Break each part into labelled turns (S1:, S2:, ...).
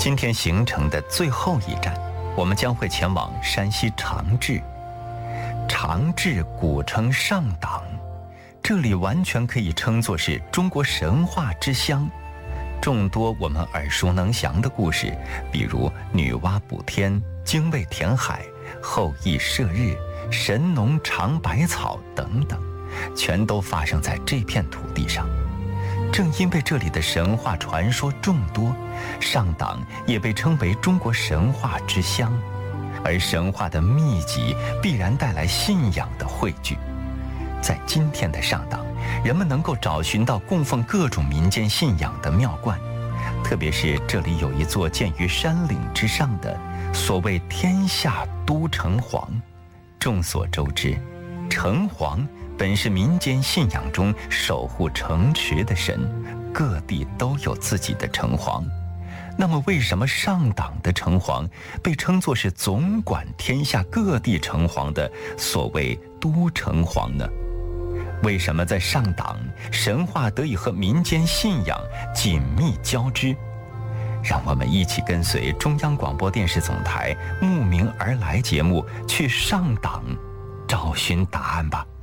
S1: 今天行程的最后一站，我们将会前往山西长治。长治古称上党，这里完全可以称作是中国神话之乡。众多我们耳熟能详的故事，比如女娲补天、精卫填海、后羿射日、神农尝百草等等，全都发生在这片土地上。正因为这里的神话传说众多，上党也被称为中国神话之乡。而神话的密集必然带来信仰的汇聚。在今天的上党，人们能够找寻到供奉各种民间信仰的庙观，特别是这里有一座建于山岭之上的所谓天下都城隍。众所周知，城隍本是民间信仰中守护城池的神，各地都有自己的城隍。那么为什么上党的城隍被称作是总管天下各地城隍的所谓都城隍呢？为什么在上党神话得以和民间信仰紧密交织？让我们一起跟随中央广播电视总台慕名而来节目去上党找寻答案吧。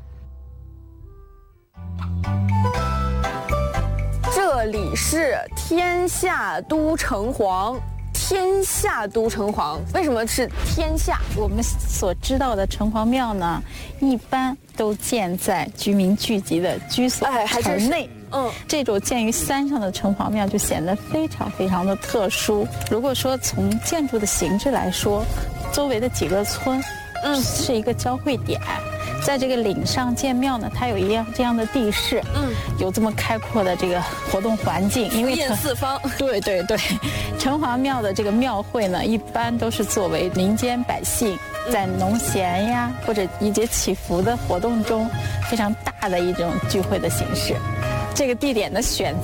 S2: 这里是天下都城隍，天下都城隍，为什么是天下？
S3: 我们所知道的城隍庙呢，一般都建在居民聚集的居所城内。这种建于山上的城隍庙就显得非常非常的特殊。如果说从建筑的形制来说，周围的几个村，是一个交汇点。在这个岭上建庙呢，它有这样的地势，有这么开阔的这个活动环境，因为
S2: 映四方。
S3: 对，城隍庙的这个庙会呢，一般都是作为民间百姓在农闲呀或者一节祈福的活动中非常大的一种聚会的形式。这个地点的选